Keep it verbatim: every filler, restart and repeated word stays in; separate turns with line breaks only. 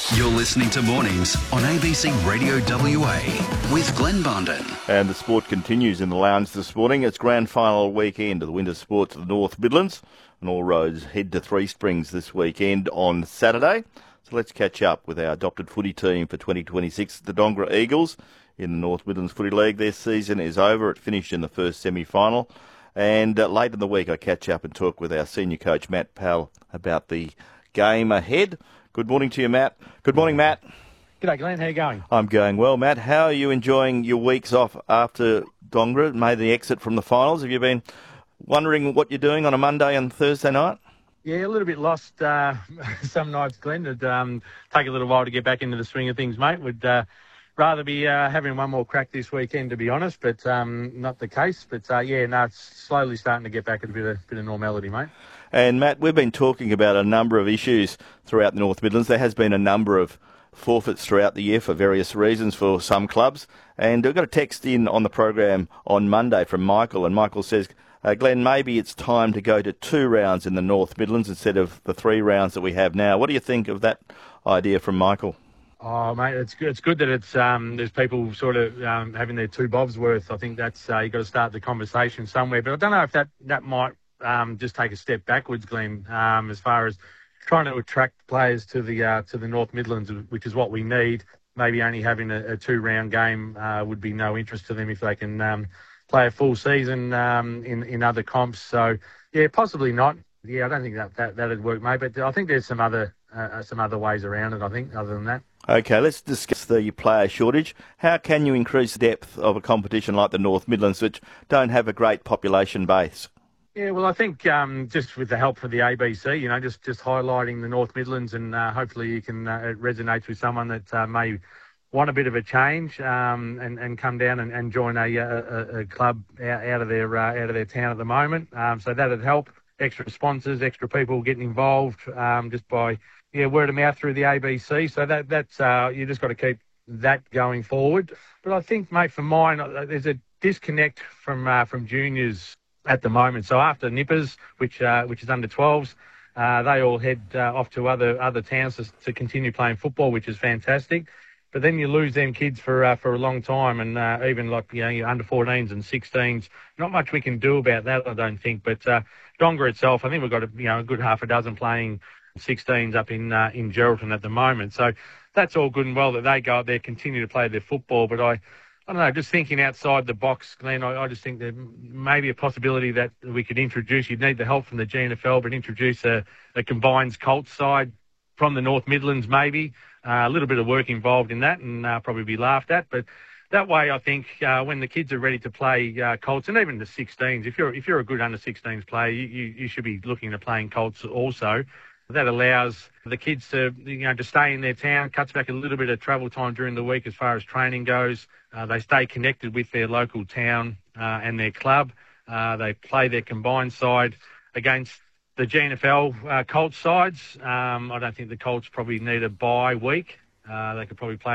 You're listening to Mornings on A B C Radio W A with Glenn Barnden.
And the sport continues in the lounge this morning. It's grand final weekend of the Winter Sports of the North Midlands, and all roads head to Three Springs this weekend on Saturday. So let's catch up with our adopted footy team for twenty twenty-six, the Dongara Eagles in the North Midlands Footy League. Their season is over. It finished in the first semi-final. And uh, late in the week, I catch up and talk with our senior coach, Matt Powell, about the game ahead. Good morning to you, Matt. Good morning, Matt.
G'day, Glenn. How are you going?
I'm going well, Matt. How are you enjoying your weeks off after Dongara made the exit from the finals? Have you been wondering what you're doing on a Monday and Thursday night?
Yeah, a little bit lost uh, some nights, Glenn. It'd um, take a little while to get back into the swing of things, mate. Would uh, rather be uh, having one more crack this weekend, to be honest, but um, not the case. But uh, yeah, no, it's slowly starting to get back at a bit of, bit of normality, mate.
And Matt, we've been talking about a number of issues throughout the North Midlands. There has been a number of forfeits throughout the year for various reasons for some clubs. And we've got a text in on the program on Monday from Michael, and Michael says, uh, Glenn, maybe it's time to go to two rounds in the North Midlands instead of the three rounds that we have now. What do you think of that idea from Michael?
Oh, mate, it's good. It's good that it's um, there's people sort of um, having their two bobs worth. I think that's uh, you've got to start the conversation somewhere. But I don't know if that, that might um, just take a step backwards, Glenn, um, as far as trying to attract players to the uh, to the North Midlands, which is what we need. Maybe only having a, a two-round game uh, would be no interest to them if they can um, play a full season um, in, in other comps. So, yeah, possibly not. Yeah, I don't think that, that, that'd work, mate. But I think there's some other uh, some other ways around it, I think, other than that.
Okay, let's discuss the player shortage. How can you increase the depth of a competition like the North Midlands, which don't have a great population base?
Yeah, well, I think um, just with the help from the A B C, you know, just, just highlighting the North Midlands, and uh, hopefully you can uh, it resonates with someone that uh, may want a bit of a change um, and, and come down and, and join a, a, a club out, out of their uh, out of their town at the moment. Um, so that'd help. Extra sponsors, extra people getting involved um, just by yeah word of mouth through the A B C. So that that's uh, you just got to keep that going forward. But I think, mate, for mine, there's a disconnect from uh, from juniors at the moment. So after Nippers, which uh, which is under twelves, uh, they all head uh, off to other other towns to, to continue playing football, which is fantastic. But then you lose them kids for uh, for a long time, and uh, even like you know your under fourteens and sixteens, not much we can do about that, I don't think. But uh, Dongara itself, I think we've got a, you know a good half a dozen playing sixteens up in uh, in Geraldton at the moment. So that's all good and well that they go up there, continue to play their football. But I, I don't know, just thinking outside the box, Glenn, I, I just think there may be a possibility that we could introduce. You'd need the help from the G N F L, but introduce a, a combined Colts side from the North Midlands, maybe. Uh, a little bit of work involved in that, and uh, probably be laughed at. But that way, I think uh, when the kids are ready to play uh, Colts, and even the sixteens, if you're if you're a good under sixteens player, you, you, you should be looking at playing Colts also. That allows the kids to you know to stay in their town, cuts back a little bit of travel time during the week as far as training goes. Uh, they stay connected with their local town uh, and their club. Uh, they play their combined side against the G N F L uh, Colts sides. Um, I don't think the Colts probably need a bye week. Uh, they could probably play